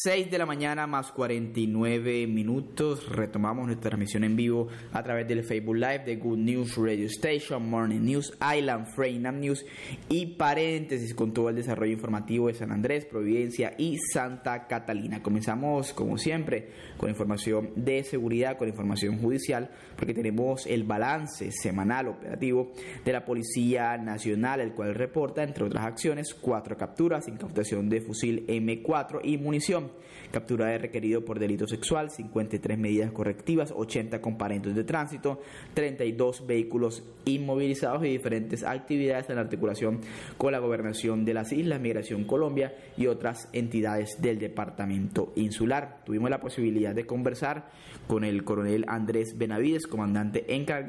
6 de la mañana más 49 minutos. Retomamos nuestra transmisión en vivo a través del Facebook Live de Good News Radio Station, Morning News, Island Freynam News y paréntesis con todo el desarrollo informativo de San Andrés, Providencia y Santa Catalina. Comenzamos como siempre con información de seguridad, con información judicial, porque tenemos el balance semanal operativo de la Policía Nacional, el cual reporta, entre otras acciones, 4 capturas, incautación de fusil M4 y munición, captura de requerido por delito sexual, 53 medidas correctivas, 80 comparendos de tránsito, 32 vehículos inmovilizados y diferentes actividades en articulación con la Gobernación de las Islas, Migración Colombia y otras entidades del departamento insular. Tuvimos la posibilidad de conversar con el coronel Andrés Benavides, comandante encargado